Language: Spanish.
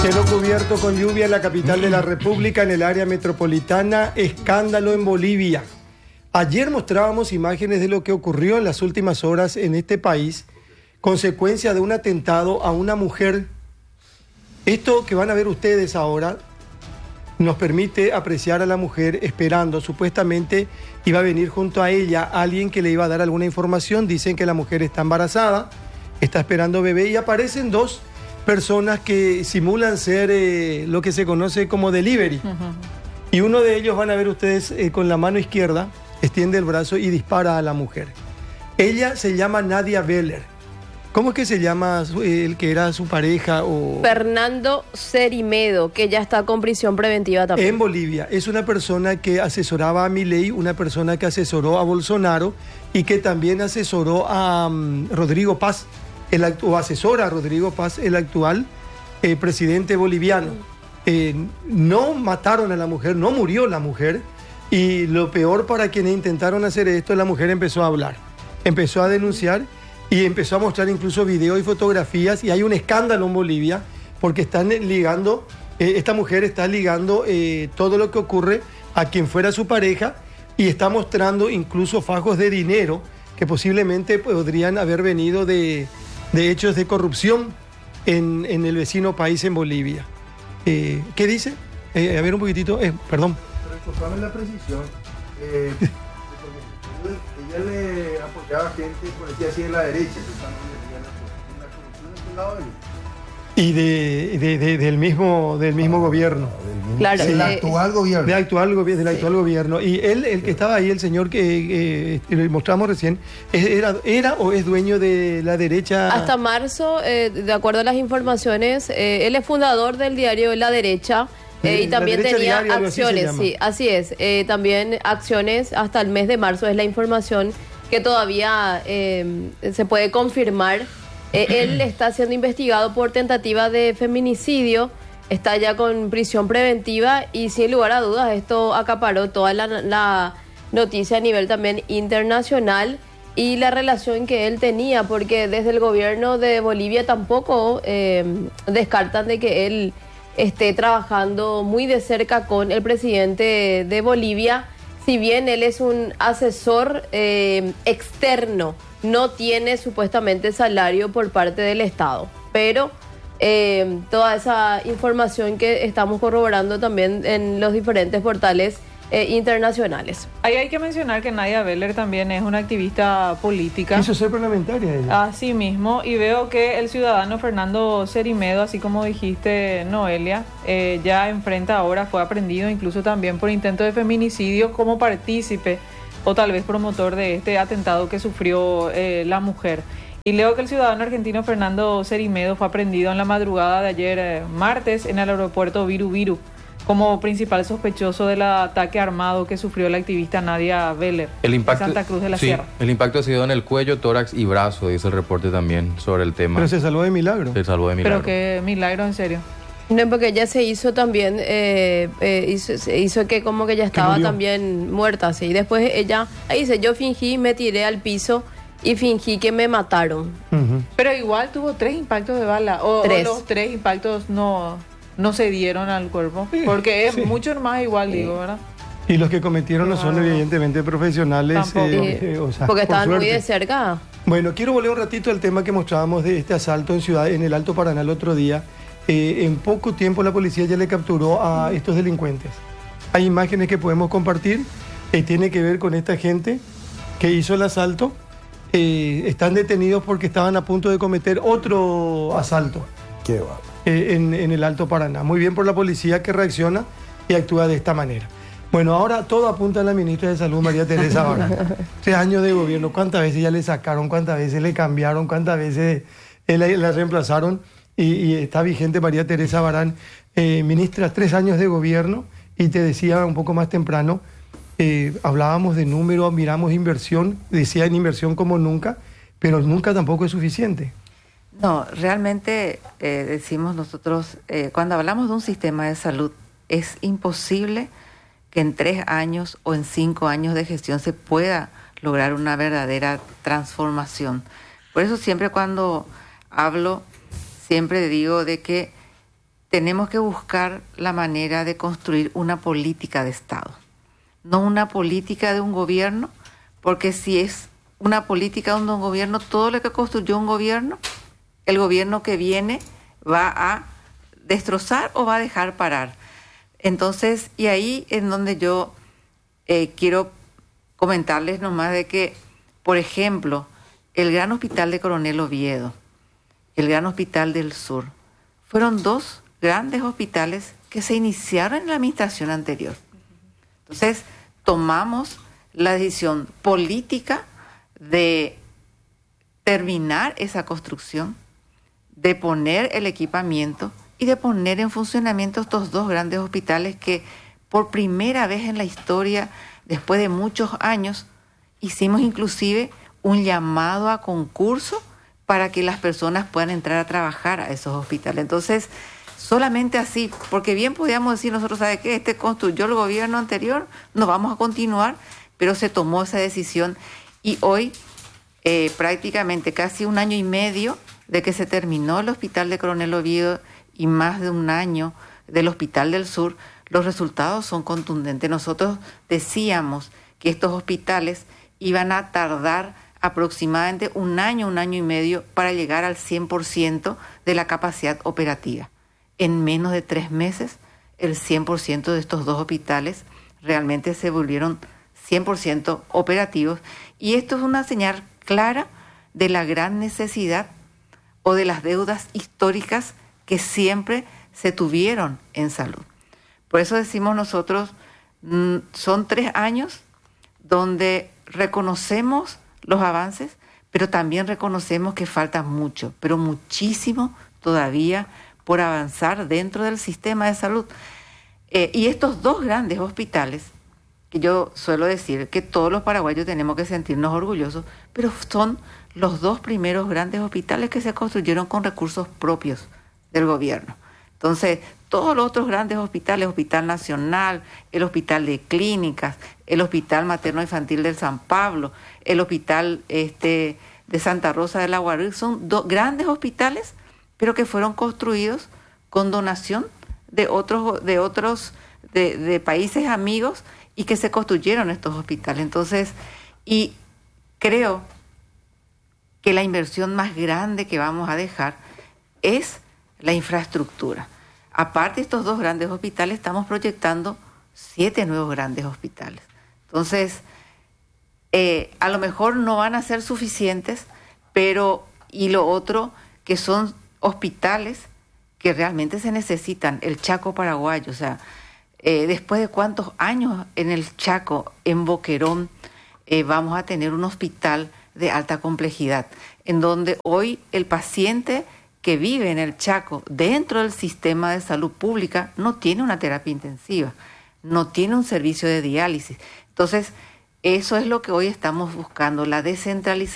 Cielo cubierto con lluvia en la capital de la República, en el área metropolitana. Escándalo en Bolivia. Ayer mostrábamos imágenes de lo que ocurrió en las últimas horas en este país, consecuencia de un atentado a una mujer. Esto que van a ver ustedes ahora nos permite apreciar a la mujer esperando. Supuestamente iba a venir junto a ella alguien que le iba a dar alguna información. Dicen que la mujer está embarazada, está esperando bebé y aparecen dos personas que simulan ser lo que se conoce como delivery. Y uno de ellos, van a ver ustedes, con la mano izquierda, extiende el brazo y dispara a la mujer. Ella se llama Nadia Veller. ¿Cómo es que se llama el que era su pareja? Fernando Cerimedo, que ya está con prisión preventiva también. En Bolivia. Es una persona que asesoraba a Milei, una persona que asesoró a Bolsonaro y que también asesoró a Rodrigo Paz, o asesora a Rodrigo Paz, el actual presidente boliviano. No mataron a la mujer, no murió la mujer, y lo peor para quienes intentaron hacer esto, la mujer empezó a hablar, empezó a denunciar y empezó a mostrar incluso videos y fotografías, y hay un escándalo en Bolivia porque están ligando, esta mujer está ligando todo lo que ocurre a quien fuera su pareja, y está mostrando incluso fajos de dinero que posiblemente podrían haber venido de hechos de corrupción en el vecino país, en Bolivia. ¿Qué dice? A ver un poquitito, perdón. Pero disculpame la precisión. Ella le apoyaba a gente, por decir así, de la derecha, la corrupción de su lado de Y del mismo gobierno. Claro, del actual gobierno. Del actual gobierno. Y él, el que estaba ahí, el señor que le mostramos recién, era o es dueño de la derecha. Hasta marzo, de acuerdo a las informaciones, él es fundador del diario La Derecha. Y también tenía diario, acciones, sí, así es. También acciones hasta el mes de marzo, es la información que todavía se puede confirmar. Él está siendo investigado por tentativa de feminicidio, está ya con prisión preventiva y sin lugar a dudas esto acaparó toda la noticia a nivel también internacional, y la relación que él tenía, porque desde el gobierno de Bolivia tampoco descartan de que él esté trabajando muy de cerca con el presidente de Bolivia. Si bien él es un asesor externo, no tiene supuestamente salario por parte del Estado, pero toda esa información que estamos corroborando también en los diferentes portales internacionales. Ahí hay que mencionar que Nadia Veller también es una activista política. Quiso ser parlamentaria ella. Así mismo, y veo que el ciudadano Fernando Cerimedo, así como dijiste, Noelia, ya enfrenta ahora, fue aprehendido incluso también por intento de feminicidio como partícipe o tal vez promotor de este atentado que sufrió la mujer. Y leo que el ciudadano argentino Fernando Cerimedo fue aprehendido en la madrugada de ayer martes en el aeropuerto Viru Viru como principal sospechoso del ataque armado que sufrió la activista Nadia Veller en Santa Cruz de la Sierra. El impacto ha sido en el cuello, tórax y brazo, dice el reporte también sobre el tema. Pero se salvó de milagro. Se salvó de milagro. Pero qué milagro, en serio. No, porque ella se hizo también, hizo que como que ya estaba también muerta, sí. Después ella, ahí dice, yo fingí, me tiré al piso y fingí que me mataron. Pero igual tuvo 3 impactos de bala, o los 3 impactos no se dieron al cuerpo, porque es mucho más igual, digo, ¿verdad? Y los que cometieron no son evidentemente profesionales. Porque estaban muy de cerca. Bueno, quiero volver un ratito al tema que mostrábamos de este asalto en el Alto Paraná el otro día. En poco tiempo la policía ya le capturó a estos delincuentes. Hay imágenes que podemos compartir, tiene que ver con esta gente que hizo el asalto. Están detenidos porque estaban a punto de cometer otro asalto. Qué va. En el Alto Paraná. Muy bien por la policía que reacciona y actúa de esta manera. Bueno, ahora todo apunta a la ministra de Salud, María Teresa Barán. 3 años de gobierno, ¿cuántas veces ya le sacaron? ¿Cuántas veces le cambiaron? ¿Cuántas veces la reemplazaron? Y está vigente María Teresa Barán, ministra, 3 años de gobierno, y te decía un poco más temprano, hablábamos de números, miramos inversión, decían inversión como nunca, pero nunca tampoco es suficiente. No, realmente decimos nosotros, cuando hablamos de un sistema de salud, es imposible que en 3 años o en 5 años de gestión se pueda lograr una verdadera transformación. Por eso siempre cuando hablo, siempre digo de que tenemos que buscar la manera de construir una política de Estado, no una política de un gobierno, porque si es una política de un gobierno, todo lo que construyó un gobierno, el gobierno que viene va a destrozar o va a dejar parar. Entonces, y ahí es donde yo quiero comentarles nomás de que, por ejemplo, el Gran Hospital de Coronel Oviedo, el Gran Hospital del Sur, fueron dos grandes hospitales que se iniciaron en la administración anterior. Entonces, tomamos la decisión política de terminar esa construcción, de poner el equipamiento y de poner en funcionamiento estos dos grandes hospitales que por primera vez en la historia, después de muchos años, hicimos inclusive un llamado a concurso para que las personas puedan entrar a trabajar a esos hospitales. Entonces, solamente así, porque bien podíamos decir nosotros, ¿sabe qué? Este construyó el gobierno anterior, no vamos a continuar, pero se tomó esa decisión y hoy, prácticamente casi 1 año y medio de que se terminó el Hospital de Coronel Oviedo y más de 1 año del Hospital del Sur, los resultados son contundentes. Nosotros decíamos que estos hospitales iban a tardar aproximadamente 1 año, 1 año y medio para llegar al 100% de la capacidad operativa. En menos de 3 meses, el 100% de estos dos hospitales realmente se volvieron 100% operativos. Y esto es una señal clara de la gran necesidad o de las deudas históricas que siempre se tuvieron en salud. Por eso decimos nosotros, son 3 años donde reconocemos los avances, pero también reconocemos que falta mucho, pero muchísimo todavía por avanzar dentro del sistema de salud. Y estos dos grandes hospitales, que yo suelo decir que todos los paraguayos tenemos que sentirnos orgullosos, pero son los 2 primeros grandes hospitales que se construyeron con recursos propios del gobierno. Entonces, todos los otros grandes hospitales, Hospital Nacional, el Hospital de Clínicas, el Hospital Materno Infantil del San Pablo, el Hospital de Santa Rosa de la Guardia, son grandes hospitales, pero que fueron construidos con donación de países amigos y que se construyeron estos hospitales. Entonces, y creo que la inversión más grande que vamos a dejar es la infraestructura. Aparte de estos 2 grandes hospitales, estamos proyectando 7 nuevos grandes hospitales. Entonces, a lo mejor no van a ser suficientes, pero, y lo otro, que son hospitales que realmente se necesitan, el Chaco paraguayo, o sea, después de cuántos años en el Chaco, en Boquerón, vamos a tener un hospital de alta complejidad, en donde hoy el paciente que vive en el Chaco dentro del sistema de salud pública no tiene una terapia intensiva, no tiene un servicio de diálisis. Entonces, eso es lo que hoy estamos buscando, la descentralización